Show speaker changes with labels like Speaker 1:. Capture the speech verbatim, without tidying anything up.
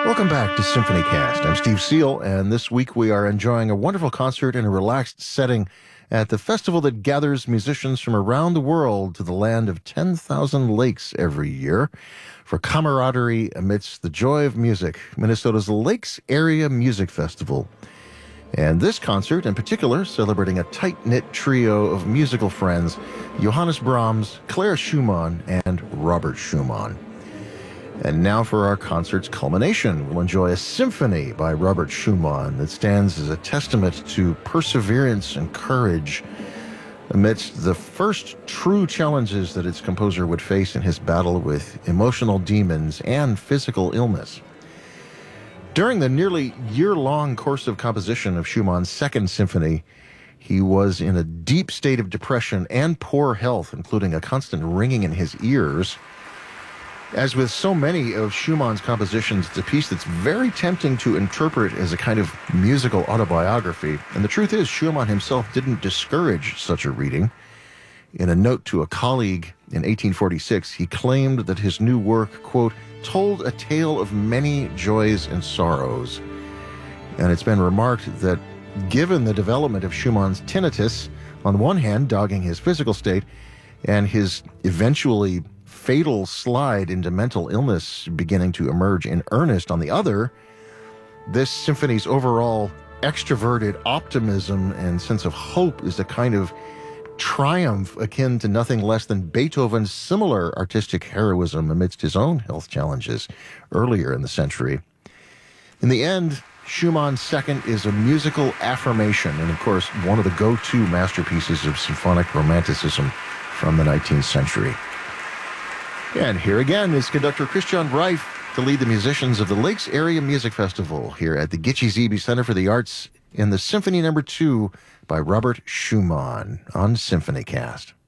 Speaker 1: Welcome back to Symphony Cast. I'm Steve Seal, and this week we are enjoying a wonderful concert in a relaxed setting at the festival that gathers musicians from around the world to the land of ten thousand lakes every year for camaraderie amidst the joy of music, Minnesota's Lakes Area Music Festival. And this concert, in particular, celebrating a tight-knit trio of musical friends, Johannes Brahms, Clara Schumann, and Robert Schumann. And now for our concert's culmination. We'll enjoy a symphony by Robert Schumann that stands as a testament to perseverance and courage amidst the first true challenges that its composer would face in his battle with emotional demons and physical illness. During the nearly year-long course of composition of Schumann's Second Symphony, he was in a deep state of depression and poor health, including a constant ringing in his ears. As with so many of Schumann's compositions, it's a piece that's very tempting to interpret as a kind of musical autobiography. And the truth is, Schumann himself didn't discourage such a reading. In a note to a colleague in eighteen forty-six, he claimed that his new work, quote, told a tale of many joys and sorrows. And it's been remarked that given the development of Schumann's tinnitus, on the one hand, dogging his physical state, and his eventually fatal slide into mental illness beginning to emerge in earnest on the other, this symphony's overall extroverted optimism and sense of hope is a kind of triumph akin to nothing less than Beethoven's similar artistic heroism amidst his own health challenges earlier in the century. In the end, Schumann's Second is a musical affirmation and, of course, one of the go-to masterpieces of symphonic romanticism from the nineteenth century. And here again is conductor Christian Reif to lead the musicians of the Lakes Area Music Festival here at the Gitche Zebe Center for the Arts in the Symphony Number Two by Robert Schumann on Symphony Cast.